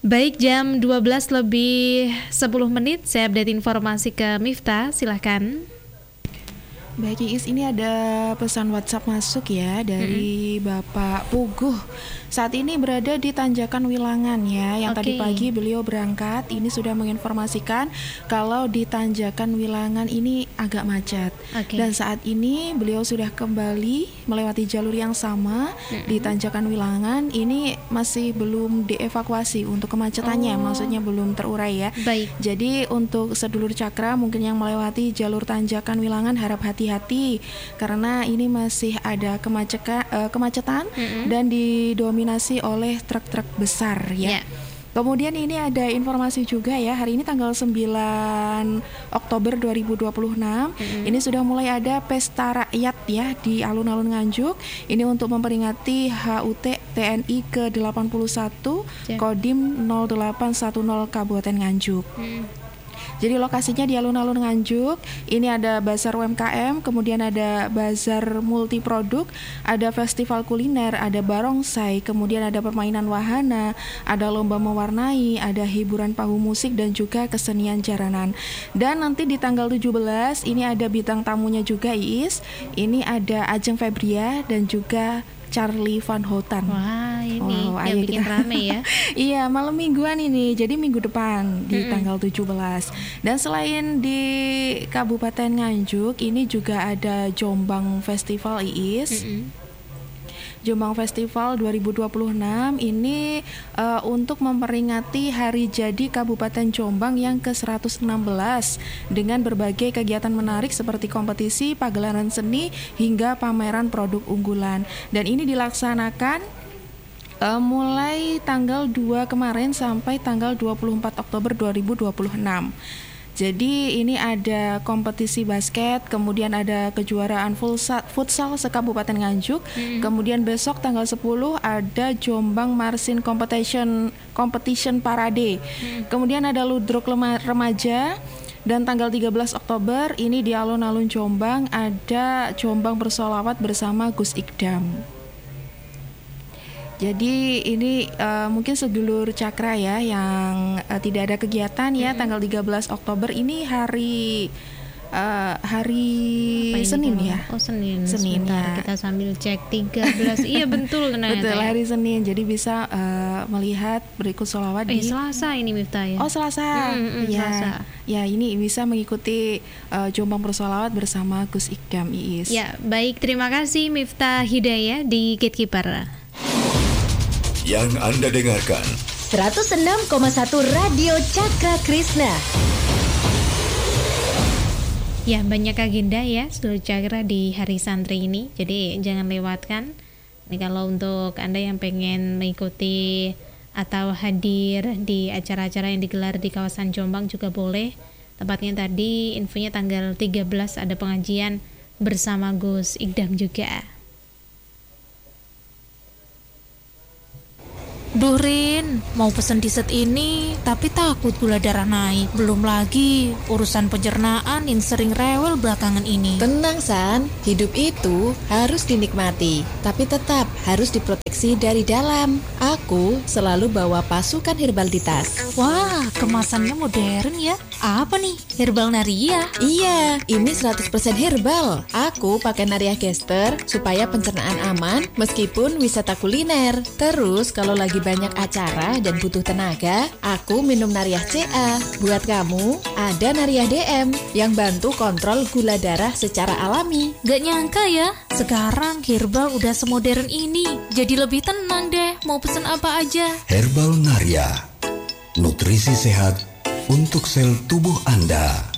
Baik, jam 12 lebih 10 menit, saya update informasi ke Miftah, silahkan. Baik Iis, ini ada pesan WhatsApp masuk ya dari Bapak Puguh. Saat ini berada di Tanjakan Wilangan ya. Yang tadi pagi beliau berangkat, ini sudah menginformasikan kalau di Tanjakan Wilangan ini agak macet. Dan saat ini beliau sudah kembali melewati jalur yang sama di Tanjakan Wilangan. Ini masih belum dievakuasi untuk kemacetannya, maksudnya belum terurai ya. Baik. Jadi untuk sedulur Cakra mungkin yang melewati jalur Tanjakan Wilangan harap hati-hati karena ini masih ada kemacetan dan didominasi oleh truk-truk besar ya. Kemudian ini ada informasi juga ya, hari ini tanggal 9 Oktober 2026 ini sudah mulai ada pesta rakyat ya di alun-alun Nganjuk. Ini untuk memperingati HUT TNI ke-81 Kodim 0810 Kabupaten Nganjuk. Jadi lokasinya di alun-alun Nganjuk. Ini ada bazar UMKM, kemudian ada bazar multiproduk, ada festival kuliner, ada barongsai, kemudian ada permainan wahana, ada lomba mewarnai, ada hiburan panggung musik dan juga kesenian jaranan. Dan nanti di tanggal 17 ini ada bintang tamunya juga Iis. Ini ada Ajeng Febria dan juga Charlie Van Houten. Wah, ini yang bikin rame ya. Iya, malam mingguan ini. Jadi minggu depan di tanggal 17. Dan selain di Kabupaten Nganjuk, ini juga ada Jombang Festival Iis. Jombang Festival 2026 ini untuk memperingati hari jadi Kabupaten Jombang yang ke-116 dengan berbagai kegiatan menarik seperti kompetisi, pagelaran seni, hingga pameran produk unggulan. Dan ini dilaksanakan mulai tanggal 2 kemarin sampai tanggal 24 Oktober 2026. Jadi ini ada kompetisi basket, kemudian ada kejuaraan futsal se-Kabupaten Nganjuk. Kemudian besok tanggal 10 ada Jombang Marching Competition Parade. Kemudian ada ludruk remaja. Dan tanggal 13 Oktober ini di alun-alun Jombang ada Jombang bersolawat bersama Gus Ikdam. Jadi ini mungkin sedulur Cakra ya yang tidak ada kegiatan ya. Tanggal 13 Oktober ini hari Senin ya. Oh, Senin ya. Kita sambil cek 13. Iya betul ternyata. Betul, hari Senin. Jadi bisa melihat berikut sholawat di Selasa ini Miftah ya. Oh, Selasa. Selasa. Ya, ini bisa mengikuti Jombang bersolawat bersama Gus Ikdam Iis. Ya, baik, terima kasih Miftah Hidayah di Gatekeeper. Yang Anda dengarkan 106,1 Radio Cakra Krishna. Ya, banyak agenda ya seluruh Cakra di hari santri ini. Jadi jangan lewatkan. Ini kalau untuk Anda yang pengen mengikuti atau hadir di acara-acara yang digelar di kawasan Jombang juga boleh. Tepatnya tadi infonya tanggal 13 ada pengajian bersama Gus Ikdam juga. Duh Rin, mau pesen dessert ini tapi takut gula darah naik. Belum lagi urusan pencernaan yang sering rewel belakangan ini. Tenang San, hidup itu harus dinikmati, tapi tetap harus diproteksi dari dalam. Aku selalu bawa pasukan herbal di tas. Wah, kemasannya modern ya. Apa nih? Herbal Naria? Iya, ini 100% herbal. Aku pakai Naria Gester supaya pencernaan aman meskipun wisata kuliner. Terus kalau lagi banyak acara dan butuh tenaga, aku minum Nariah CA. Buat kamu, ada Nariah DM yang bantu kontrol gula darah secara alami. Gak nyangka ya, sekarang herbal udah semodern ini. Jadi lebih tenang deh, mau pesen apa aja. Herbal Naria, nutrisi sehat untuk sel tubuh Anda.